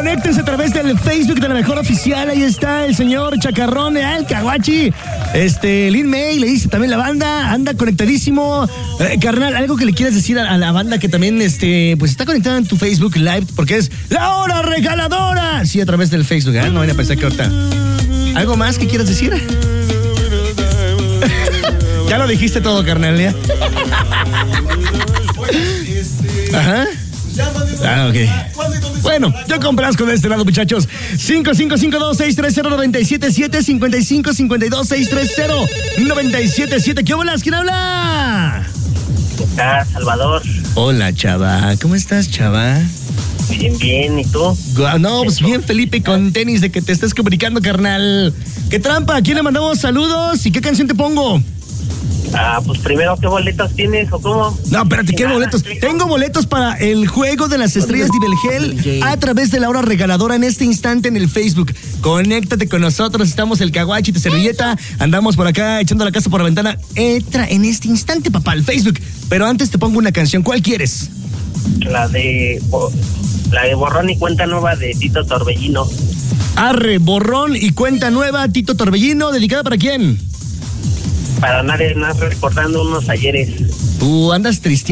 conéctense a través del Facebook de La Mejor Oficial. Ahí está el señor Chacarrón, el Caguachi. Lin May, le dice también la banda, anda conectadísimo. Carnal, algo que le quieras decir a la banda que también pues está conectada en tu Facebook Live, porque es La Hora Regaladora. Sí, a través del Facebook, ¿eh? No vayan a pensar que ahorita. ¿Algo más que quieras decir? Ya lo dijiste todo, carnal, ¿ya? Ajá. Ah, ok. Bueno, yo complazco de este lado, muchachos. 5552-630-977, 5552-630-977. ¿Qué bolas? ¿Quién habla? Acá, Salvador. Hola, chava. ¿Cómo estás, chava? Bien, bien. ¿Y tú? No, pues bien, Felipe, con tenis de que te estés comunicando, carnal. ¿Qué trampa? ¿A quién le mandamos saludos? ¿Y qué canción te pongo? Pues primero, ¿qué boletos tienes o cómo? No, espérate, ¿qué boletos? Tengo boletos para el Juego de las Estrellas de Ibelgel a través de La Hora Regaladora en este instante en el Facebook. Conéctate con nosotros, estamos el Caguachi de Servilleta, andamos por acá echando la casa por la ventana. Entra en este instante, papá, al Facebook. Pero antes te pongo una canción, ¿cuál quieres? La de Borrón y Cuenta Nueva de Tito Torbellino. Arre, Borrón y Cuenta Nueva, Tito Torbellino, ¿dedicada para quién? Para nadie más, recordando unos ayeres. Tú andas triste.